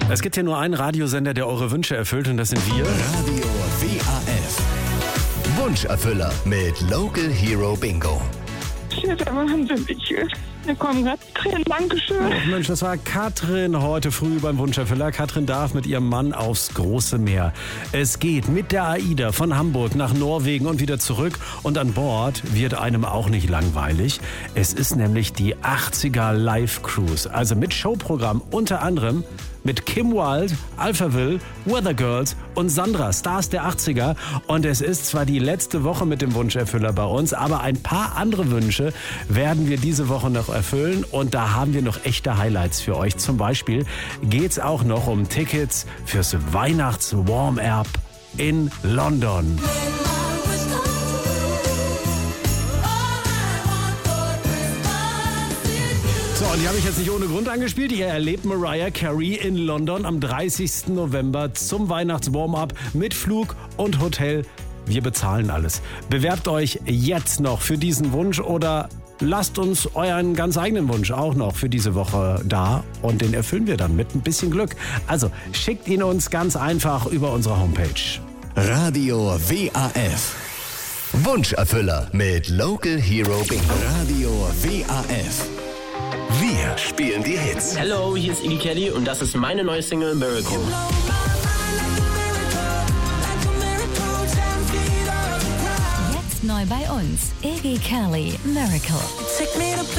Es gibt ja nur einen Radiosender, der eure Wünsche erfüllt, und das sind wir. Radio WAF. Wunscherfüller mit Local Hero Bingo. Ja, der Wahnsinn. Wir kommen gerade Tränen. Dankeschön. Oh Mensch, das war Katrin heute früh beim Wunscherfüller. Katrin darf mit ihrem Mann aufs große Meer. Es geht mit der AIDA von Hamburg nach Norwegen und wieder zurück. Und an Bord wird einem auch nicht langweilig. Es ist nämlich die 80er Live Cruise. Also mit Showprogramm unter anderem mit Kim Wilde, Alphaville, Weather Girls und Sandra, Stars der 80er. Und es ist zwar die letzte Woche mit dem Wunscherfüller bei uns, aber ein paar andere Wünsche werden wir diese Woche noch erfüllen. Und da haben wir noch echte Highlights für euch. Zum Beispiel geht's auch noch um Tickets fürs Weihnachts-Warm-Up in London. So, und die habe ich jetzt nicht ohne Grund angespielt. Ihr erlebt Mariah Carey in London am 30. November zum Weihnachts-Warm-Up mit Flug und Hotel. Wir bezahlen alles. Bewerbt euch jetzt noch für diesen Wunsch oder lasst uns euren ganz eigenen Wunsch auch noch für diese Woche da und den erfüllen wir dann mit ein bisschen Glück. Also schickt ihn uns ganz einfach über unsere Homepage. Radio WAF. Wunscherfüller mit Local Hero Bingo. Radio WAF. Wir spielen die Hits. Hello, hier ist Iggy Kelly und das ist meine neue Single Miracle. Jetzt neu bei uns, Iggy Kelly, Miracle.